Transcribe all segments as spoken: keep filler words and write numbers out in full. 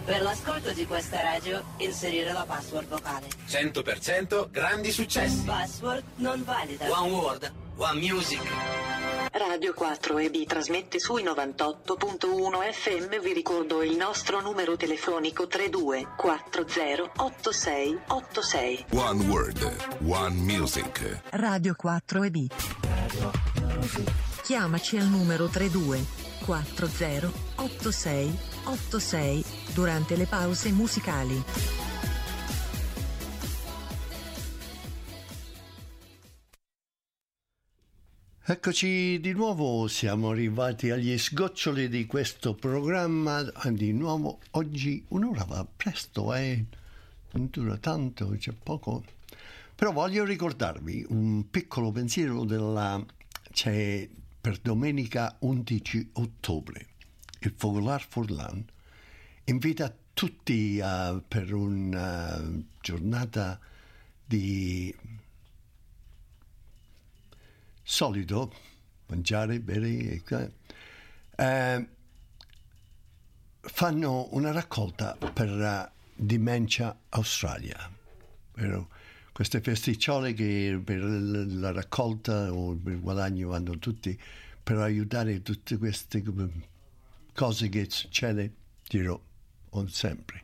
Per l'ascolto di questa radio, inserire la password vocale. cento per cento grandi successi. Password non valida. One Word, One Music. Radio quattro E B trasmette sui novantotto punto uno F M. Vi ricordo il nostro numero telefonico tre due quattro zero otto sei otto sei. One Word, One Music. Radio quattro E B. Chiamaci al numero tre due quattro zero otto sei otto sei durante le pause musicali. Eccoci di nuovo, siamo arrivati agli sgoccioli di questo programma. Di nuovo oggi un'ora va presto, eh? Non dura tanto, c'è poco. Però voglio ricordarvi un piccolo pensiero della... c'è per domenica undici ottobre. Il Fogolar Furlan invita tutti uh, per una uh, giornata di solido, mangiare, bere, eh, fanno una raccolta per uh, Dementia Australia, vero? Queste festicciole che per la raccolta o per il guadagno vanno tutti per aiutare tutte queste cose che succede, dirò sempre.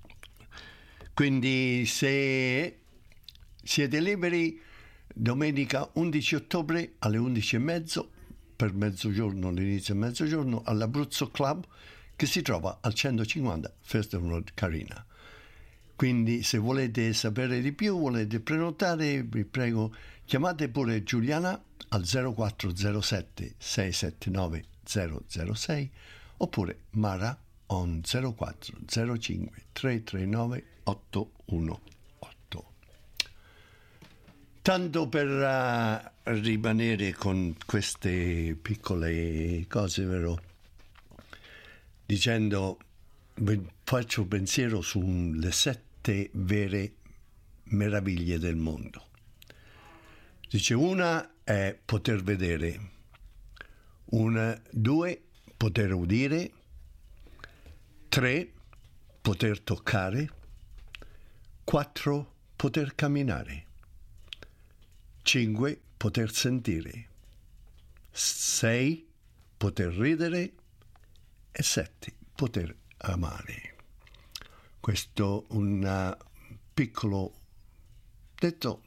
Quindi se siete liberi, domenica undici ottobre alle undici e mezzo, per mezzogiorno, l'inizio mezzogiorno, all'Abruzzo Club che si trova al centocinquanta Festival Road Carina. Quindi se volete sapere di più, volete prenotare, vi prego chiamate pure Giuliana al zero quattro zero sette sei sette nove zero zero sei oppure Mara on zero quattro zero cinque tre tre nove otto uno otto. Tanto per uh, rimanere con queste piccole cose, vero? Dicendo, faccio pensiero sulle sette vere meraviglie del mondo. Dice, una è poter vedere, una, due, poter udire, tre, poter toccare, quattro, poter camminare, cinque, poter sentire, sei, poter ridere e sette, poter amare. Questo un piccolo detto.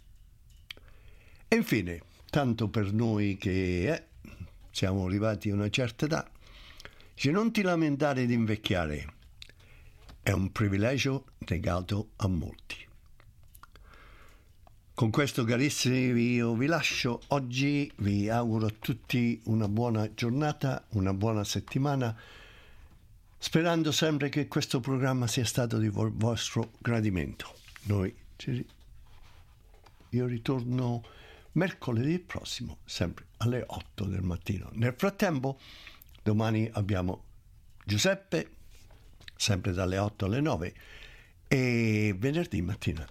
E infine, tanto per noi che eh, siamo arrivati a una certa età, se non ti lamentare di invecchiare, è un privilegio negato a molti. Con questo, carissimi, io vi lascio. Oggi vi auguro a tutti una buona giornata, una buona settimana, sperando sempre che questo programma sia stato di vo- vostro gradimento. Noi, io ritorno mercoledì prossimo, sempre alle otto del mattino. Nel frattempo, domani abbiamo Giuseppe, sempre dalle otto alle nove, e venerdì mattina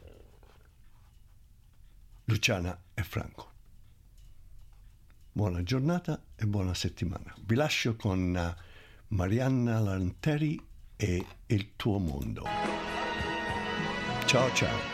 Luciana e Franco. Buona giornata e buona settimana. Vi lascio con Marianna Lanteri e Il tuo mondo. Ciao ciao.